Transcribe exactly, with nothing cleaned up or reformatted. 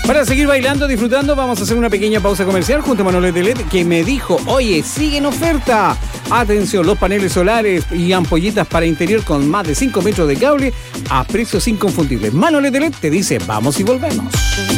Para seguir bailando, disfrutando, vamos a hacer una pequeña pausa comercial junto a Manolete L E D, que me dijo, oye, sigue en oferta. Atención, los paneles solares y ampollitas para interior con más de cinco metros de cable a precios inconfundibles. Manolete L E D te dice, vamos y volvemos.